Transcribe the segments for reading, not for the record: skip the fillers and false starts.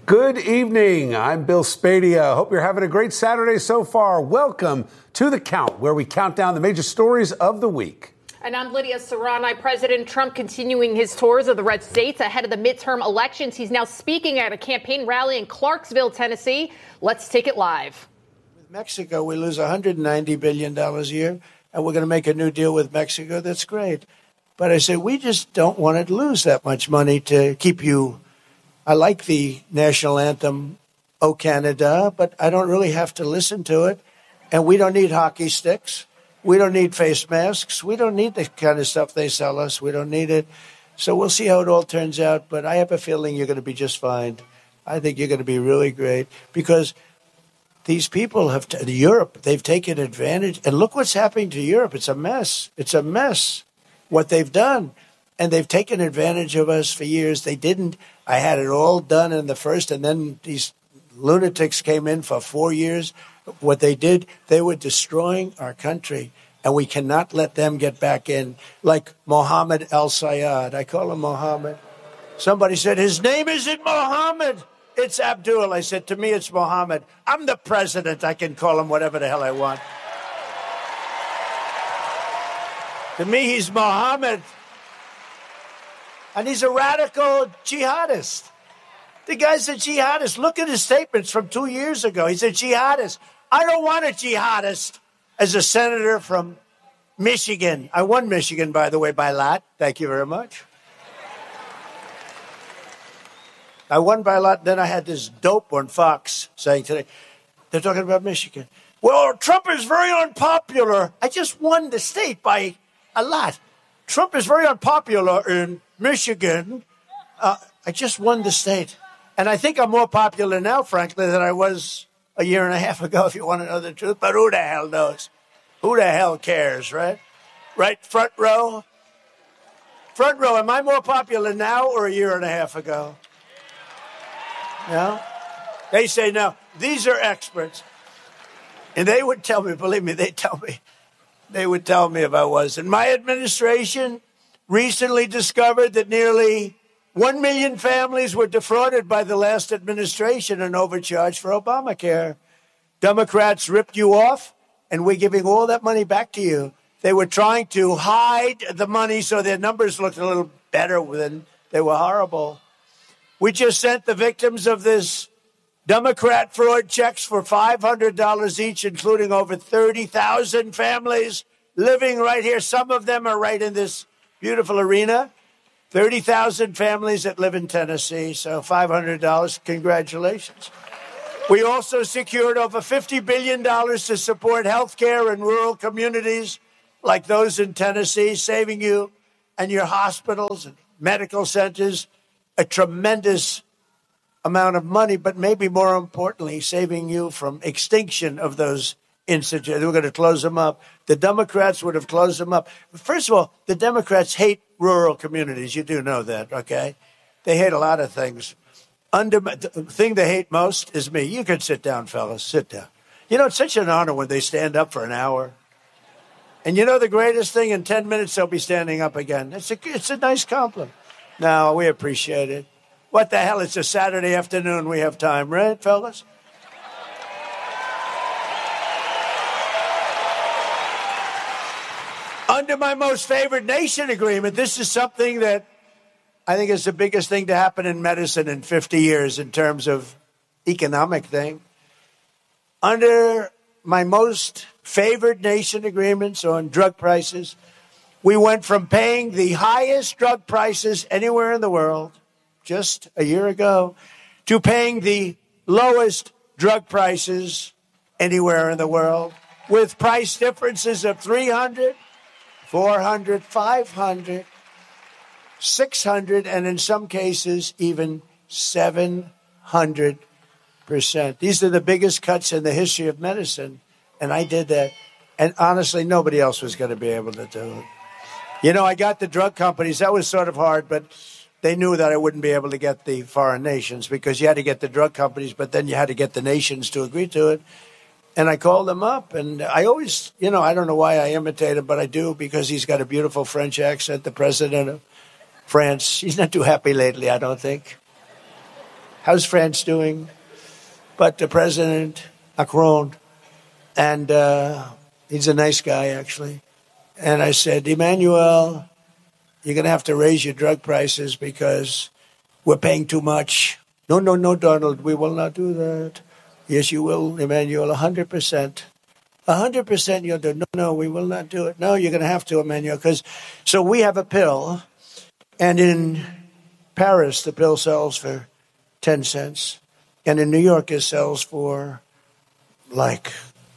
Good evening. I'm Bill Spadia. Hope you're having a great Saturday so far. Welcome to The Count, where we count down the major stories of the week. And I'm Lydia Serrani. President Trump continuing his tours of the red states ahead of the midterm elections. He's now speaking at a campaign rally in Clarksville, Tennessee. Let's take it live. With Mexico, we lose $190 billion a year, and we're going to make a new deal with Mexico. That's great. But I say we just don't want to lose that much money to keep you. I like the national anthem, O Canada, but I don't really have to listen to it. And we don't need hockey sticks. We don't need face masks. We don't need the kind of stuff they sell us. We don't need it. So we'll see how it all turns out. But I have a feeling you're going to be just fine. I think you're going to be really great because these people have, Europe, they've taken advantage. And look what's happening to Europe. It's a mess. It's a mess what they've done. And they've taken advantage of us for years. They didn't. I had it all done in the first, and then these lunatics came in for 4 years. What they did, they were destroying our country, and we cannot let them get back in. Like Mohammed El-Sayed. I call him Mohammed. Somebody said, his name isn't Mohammed. It's Abdul. I said, to me, it's Mohammed. I'm the president. I can call him whatever the hell I want. To me, he's Mohammed. And he's a radical jihadist. The guy's a jihadist. Look at his statements from 2 years ago. He's a jihadist. I don't want a jihadist as a senator from Michigan. I won Michigan, by the way, by a lot. Thank you very much. I won by a lot. Then I had this dope on Fox saying today, they're talking about Michigan. Well, Trump is very unpopular. I just won the state by a lot. Trump is very unpopular in Michigan. I just won the state. And I think I'm more popular now, frankly, than I was a year and a half ago, if you want to know the truth. But who the hell knows? Who the hell cares, right? Right, front row? Front row, am I more popular now or a year and a half ago? No? They say no. These are experts. And they would tell me, believe me, they would tell me if I was. And my administration recently discovered that nearly 1 million families were defrauded by the last administration and overcharged for Obamacare. Democrats ripped you off, and we're giving all that money back to you. They were trying to hide the money so their numbers looked a little better than they were horrible. We just sent the victims of this Democrat fraud checks for $500 each, including over 30,000 families living right here. Some of them are right in this beautiful arena. 30,000 families that live in Tennessee, so $500. Congratulations. We also secured over $50 billion to support health care in rural communities like those in Tennessee, saving you and your hospitals and medical centers a tremendous amount of money, but maybe more importantly, saving you from extinction of those institutions. We're going to close them up. The Democrats would have closed them up. First of all, the Democrats hate rural communities. You do know that, okay? They hate a lot of things. The thing they hate most is me. You can sit down, fellas. Sit down. You know, it's such an honor when they stand up for an hour. And you know the greatest thing? In 10 minutes, they'll be standing up again. It's a nice compliment. No, we appreciate it. What the hell? It's a Saturday afternoon. We have time, right, fellas? Under my most favored nation agreement, this is something that I think is the biggest thing to happen in medicine in 50 years in terms of economic thing. Under my most favored nation agreements on drug prices, we went from paying the highest drug prices anywhere in the world just a year ago to paying the lowest drug prices anywhere in the world with price differences of 300, 400, 500, 600, and in some cases even 700%. These are the biggest cuts in the history of medicine, and I did that. And honestly, nobody else was going to be able to do it. You know, I got the drug companies. That was sort of hard, but they knew that I wouldn't be able to get the foreign nations because you had to get the drug companies, but then you had to get the nations to agree to it. And I called him up, and I always, you know, I don't know why I imitate him, but I do because he's got a beautiful French accent, the president of France. He's not too happy lately, I don't think. how's France doing? But the President, Macron, and he's a nice guy, actually. And I said, Emmanuel, you're going to have to raise your drug prices because we're paying too much. No, Donald, we will not do that. Yes, you will, Emmanuel, 100%. 100% you'll do. No, we will not do it. No, you're going to have to, Emmanuel. So we have a pill, and in Paris, the pill sells for 10 cents. And in New York, it sells for like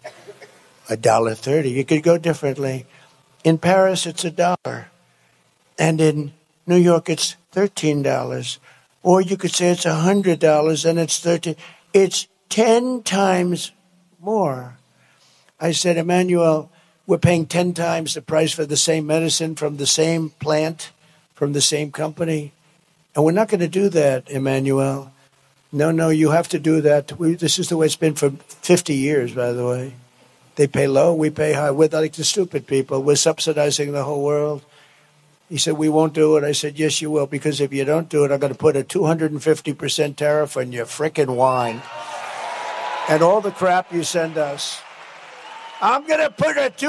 $1.30. You could go differently. In Paris, it's $1. And in New York, it's $13. Or you could say it's $100 and it's $13. It's 10 times more. I said, Emmanuel, we're paying 10 times the price for the same medicine from the same plant, from the same company. And we're not going to do that, Emmanuel. No, you have to do that. This is the way it's been for 50 years, by the way. They pay low, we pay high. We're like the stupid people. We're subsidizing the whole world. He said, we won't do it. I said, yes, you will, because if you don't do it, I'm going to put a 250% tariff on your frickin' wine and all the crap you send us. I'm going to put a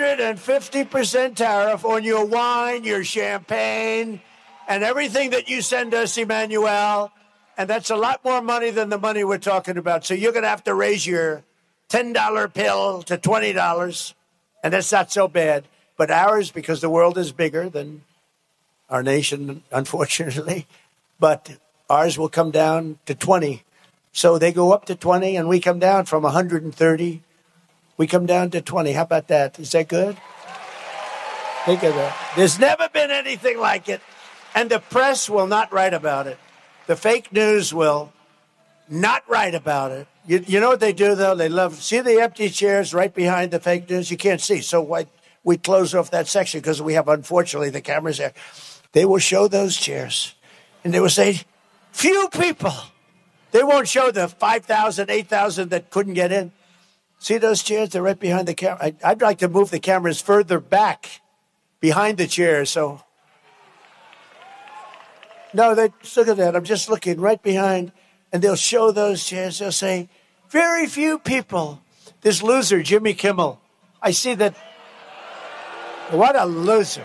250% tariff on your wine, your champagne, and everything that you send us, Emmanuel. And that's a lot more money than the money we're talking about. So you're going to have to raise your $10 pill to $20. And that's not so bad. But ours, because the world is bigger than our nation, unfortunately, but ours will come down to 20. So they go up to 20 and we come down from 130. We come down to 20. How about that? Is that good? Think of that. There's never been anything like it. And the press will not write about it. The fake news will not write about it. You know what they do, though? They see the empty chairs right behind the fake news? You can't see. So we close off that section because we have, unfortunately, the cameras there. They will show those chairs. And they will say, few people. They won't show the 5,000, 8,000 that couldn't get in. See those chairs? They're right behind the camera. I'd like to move the cameras further back behind the chairs. So, no, look at that. I'm just looking right behind. And they'll show those chairs. They'll say, very few people. This loser, Jimmy Kimmel. I see that. What a loser.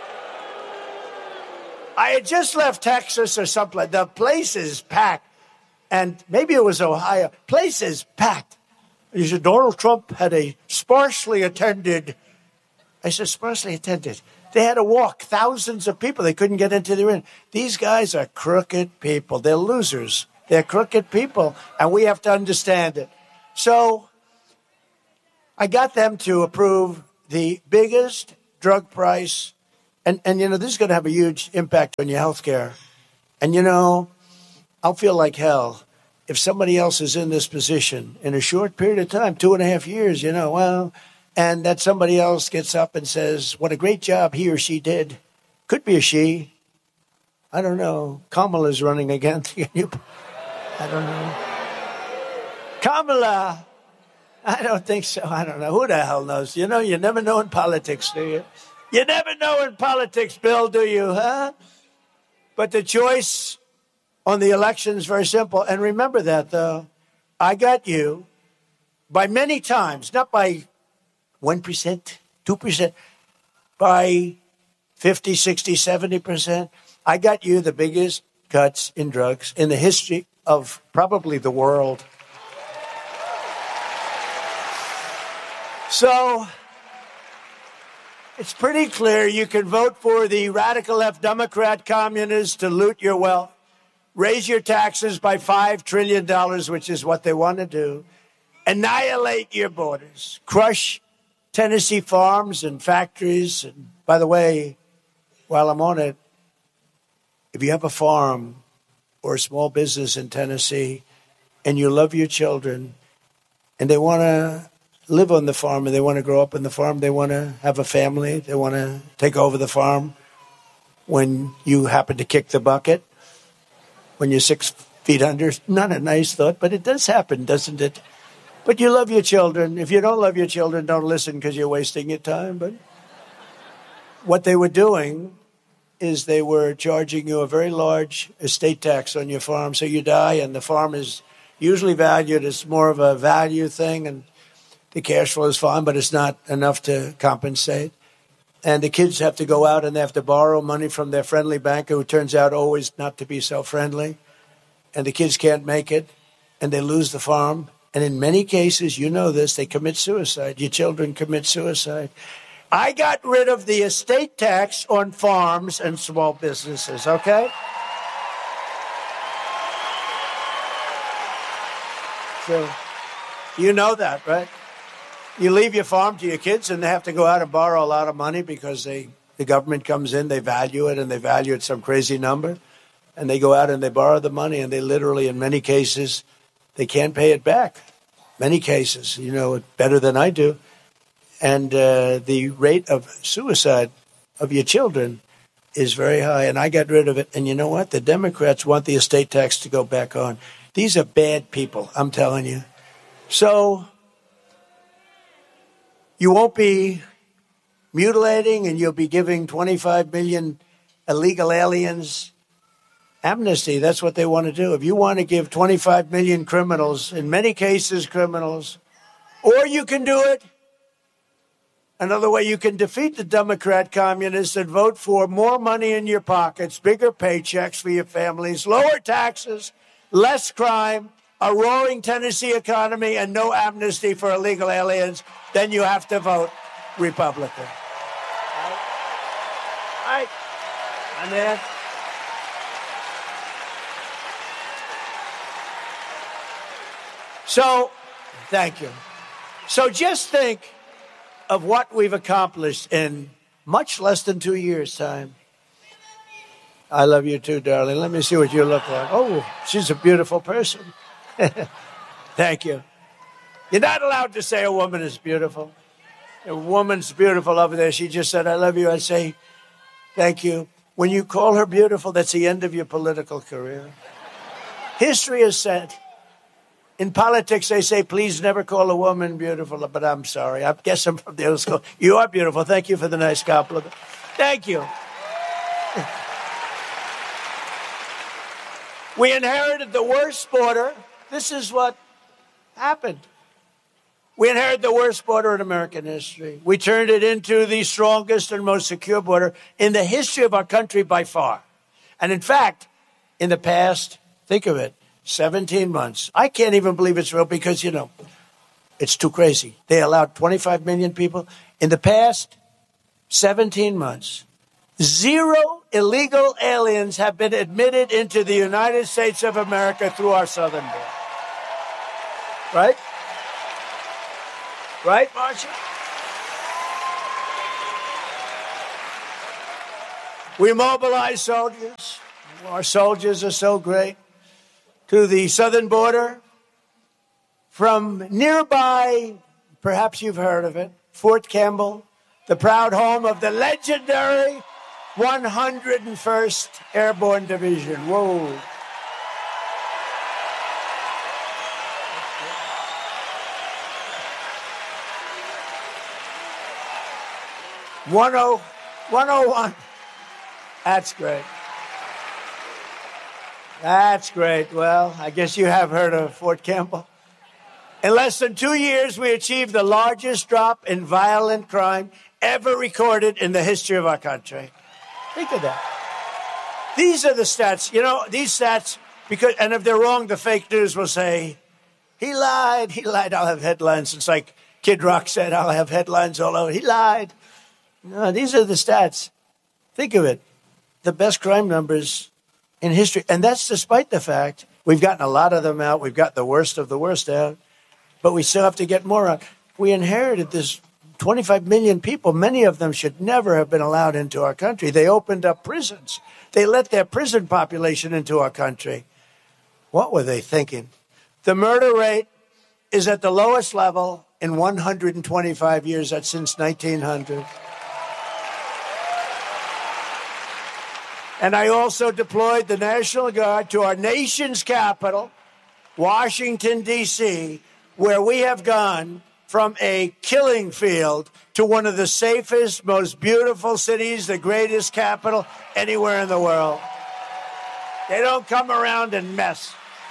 I had just left Texas or something. The place is packed. And maybe it was Ohio. Place is packed. He said, Donald Trump had a sparsely attended. I said, sparsely attended. They had to walk thousands of people. They couldn't get into the arena. These guys are crooked people. They're losers. They're crooked people. And we have to understand it. So I got them to approve the biggest drug price. And this is going to have a huge impact on your health care. And, I'll feel like hell if somebody else is in this position in a short period of time, 2.5 years, and that somebody else gets up and says, what a great job he or she did. Could be a she. I don't know. Kamala's running again. I don't know. Kamala. I don't think so. I don't know. Who the hell knows? You never know in politics, do you? You never know in politics, Bill, do you, huh? But the choice on the election is very simple. And remember that, though. I got you by many times, not by 1%, 2%, by 50, 60, 70%. I got you the biggest cuts in drugs in the history of probably the world. So it's pretty clear you can vote for the radical left Democrat communists to loot your wealth, raise your taxes by $5 trillion, which is what they want to do, annihilate your borders, crush Tennessee farms and factories. And by the way, while I'm on it, if you have a farm or a small business in Tennessee and you love your children and they want to live on the farm and they want to grow up in the farm, they want to have a family, they want to take over the farm when you happen to kick the bucket, when you're 6 feet under. Not a nice thought, but it does happen, doesn't it? But you love your children. If you don't love your children, don't listen because you're wasting your time. But what they were doing is they were charging you a very large estate tax on your farm. So you die, and the farm is usually valued as more of a value thing, and the cash flow is fine, but it's not enough to compensate. And the kids have to go out and they have to borrow money from their friendly banker, who turns out always not to be so friendly. And the kids can't make it, and they lose the farm. And in many cases, you know this, they commit suicide. Your children commit suicide. I got rid of the estate tax on farms and small businesses, okay? So, you know that, right? You leave your farm to your kids, and they have to go out and borrow a lot of money because the government comes in, they value it, and they value it some crazy number. And they go out and they borrow the money, and they literally, in many cases, they can't pay it back. Many cases, you know it better than I do. And the rate of suicide of your children is very high, and I got rid of it. And you know what? The Democrats want the estate tax to go back on. These are bad people, I'm telling you. So you won't be mutilating, and you'll be giving 25 million illegal aliens amnesty. That's what they want to do. If you want to give 25 million criminals, in many cases criminals, or you can do it another way, you can defeat the Democrat communists and vote for more money in your pockets, bigger paychecks for your families, lower taxes, less crime, a roaring Tennessee economy, and no amnesty for illegal aliens. Then you have to vote Republican. Right? And then so, thank you. So just think of what we've accomplished in much less than 2 years' time. I love you too, darling. Let me see what you look like. Oh, she's a beautiful person. Thank you. You're not allowed to say a woman is beautiful. A woman's beautiful over there. She just said, I love you. I say, thank you. When you call her beautiful, that's the end of your political career. History has said, in politics, they say, please never call a woman beautiful, but I'm sorry. I guess I'm from the old school. You are beautiful. Thank you for the nice compliment. Thank you. We inherited the worst border. This is what happened. We inherited the worst border in American history. We turned it into the strongest and most secure border in the history of our country by far. And in fact, in the past, think of it, 17 months. I can't even believe it's real because, you know, it's too crazy. They allowed 25 million people. In the past 17 months, 0 illegal aliens have been admitted into the United States of America through our southern border. Right? Right, Marcia? We mobilize soldiers. Our soldiers are so great. To the southern border, from nearby, perhaps you've heard of it, Fort Campbell, the proud home of the legendary 101st Airborne Division. Whoa. One oh one. That's great. That's great. Well, I guess you have heard of Fort Campbell. In less than 2 years, we achieved the largest drop in violent crime ever recorded in the history of our country. Think of that. These are the stats. You know, these stats, because, and if they're wrong, the fake news will say, he lied, he lied. I'll have headlines. It's like Kid Rock said, I'll have headlines all over. He lied. No, these are the stats. Think of it. The best crime numbers in history. And that's despite the fact we've gotten a lot of them out. We've got the worst of the worst out. But we still have to get more out. We inherited this 25 million people. Many of them should never have been allowed into our country. They opened up prisons. They let their prison population into our country. What were they thinking? The murder rate is at the lowest level in 125 years. That's since 1900. And I also deployed the National Guard to our nation's capital, Washington, D.C., where we have gone from a killing field to one of the safest, most beautiful cities, the greatest capital anywhere in the world. They don't come around and mess.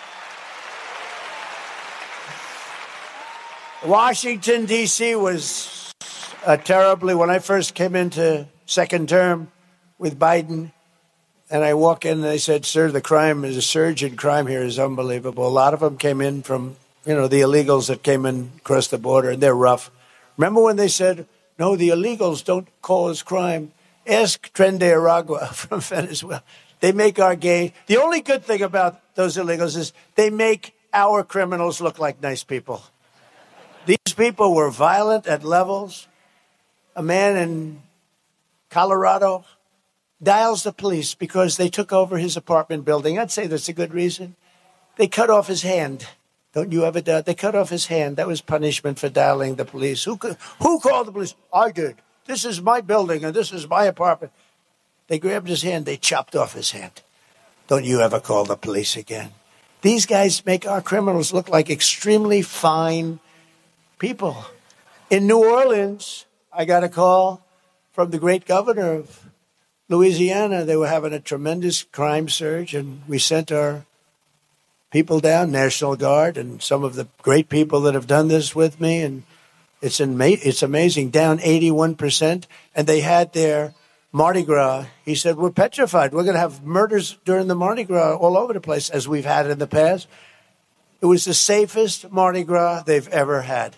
Washington, D.C. was when I first came into second term with Biden, and I walk in and they said, sir, the surge in crime here is unbelievable. A lot of them came in from, the illegals that came in across the border, and they're rough. Remember when they said, no, the illegals don't cause crime? Ask Tren de Aragua from Venezuela. They make our gay. The only good thing about those illegals is they make our criminals look like nice people. These people were violent at levels. A man in Colorado dials the police because they took over his apartment building. I'd say that's a good reason. They cut off his hand. Don't you ever doubt? They cut off his hand. That was punishment for dialing the police. Who called the police? I did. This is my building and this is my apartment. They grabbed his hand. They chopped off his hand. Don't you ever call the police again. These guys make our criminals look like extremely fine people. In New Orleans, I got a call from the great governor of Louisiana. They were having a tremendous crime surge, and we sent our people down, National Guard, and some of the great people that have done this with me, and it's amazing, down 81%, and they had their Mardi Gras. He said, we're petrified. We're going to have murders during the Mardi Gras all over the place, as we've had in the past. It was the safest Mardi Gras they've ever had.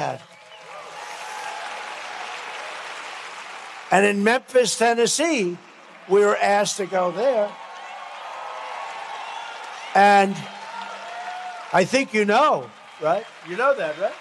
And in Memphis, Tennessee, we were asked to go there. And I think you know, right? You know that, right?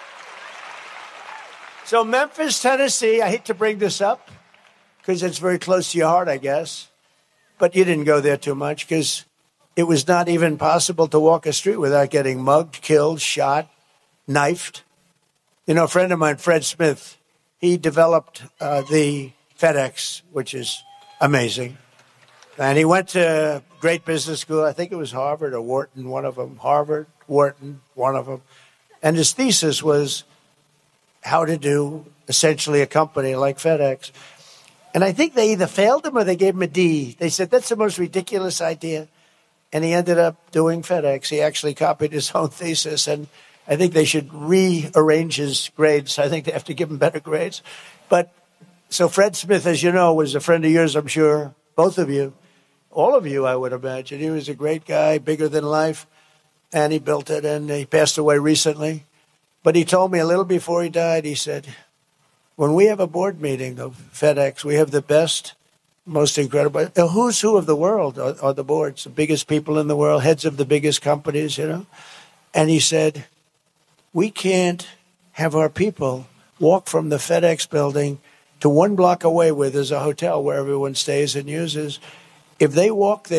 So Memphis, Tennessee, I hate to bring this up because it's very close to your heart, I guess. But you didn't go there too much because it was not even possible to walk a street without getting mugged, killed, shot, knifed. A friend of mine, Fred Smith, he developed the FedEx, which is amazing. And he went to great business school. I think it was Harvard or Wharton, one of them. Harvard, Wharton, one of them. And his thesis was how to do essentially a company like FedEx. And I think they either failed him or they gave him a D. They said, that's the most ridiculous idea. And he ended up doing FedEx. He actually copied his own thesis. And I think they should rearrange his grades. I think they have to give him better grades. But so Fred Smith, as you know, was a friend of yours, I'm sure. Both of you. All of you, I would imagine. He was a great guy, bigger than life. And he built it, and he passed away recently. But he told me a little before he died, he said, when we have a board meeting of FedEx, we have the best, most incredible, the who's who of the world are the boards, the biggest people in the world, heads of the biggest companies, And he said, we can't have our people walk from the FedEx building to 1 block away where there's a hotel where everyone stays and uses. If they walk there,